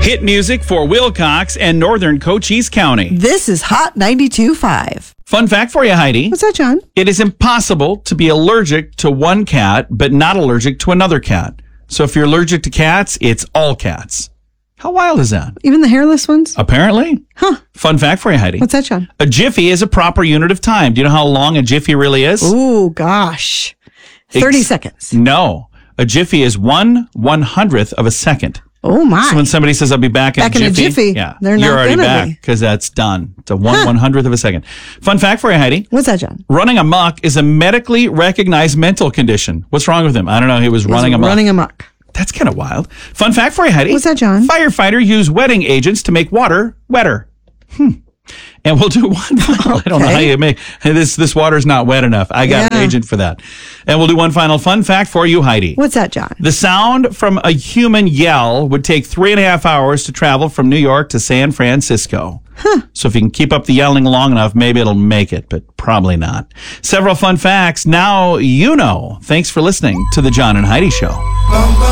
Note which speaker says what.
Speaker 1: Hit music for Wilcox and northern Cochise County.
Speaker 2: This is Hot 92.5.
Speaker 1: Fun fact for you, Heidi.
Speaker 2: What's that, John?
Speaker 1: It is impossible to be allergic to one cat, but not allergic to another cat. So if you're allergic to cats, it's all cats. How wild is that?
Speaker 2: Even the hairless ones?
Speaker 1: Apparently.
Speaker 2: Huh.
Speaker 1: Fun fact for you, Heidi.
Speaker 2: What's that, John?
Speaker 1: A jiffy is a proper unit of time. Do you know how long a jiffy really is?
Speaker 2: Ooh, gosh. 30 seconds.
Speaker 1: No. A jiffy is 1/100th of a second.
Speaker 2: Oh, my.
Speaker 1: So when somebody says, I'll be back in a jiffy, yeah,
Speaker 2: they're not
Speaker 1: you're already
Speaker 2: gonna
Speaker 1: back
Speaker 2: be.
Speaker 1: because that's done. It's a 1/100th of a second. Fun fact for you, Heidi.
Speaker 2: What's that, John?
Speaker 1: Running amok is a medically recognized mental condition. What's wrong with him? I don't know. He was running amok.
Speaker 2: Running amok.
Speaker 1: That's kind of wild. Fun fact for you, Heidi.
Speaker 2: What's that, John?
Speaker 1: Firefighters use wetting agents to make water wetter. And we'll do one final. I don't know how you make this water's not wet enough. I got an agent for that. And we'll do one final fun fact for you, Heidi.
Speaker 2: What's that, John?
Speaker 1: The sound from a human yell would take 3.5 hours to travel from New York to San Francisco. So if you can keep up the yelling long enough, maybe it'll make it, but probably not. Several fun facts. Now you know. Thanks for listening to the John and Heidi Show.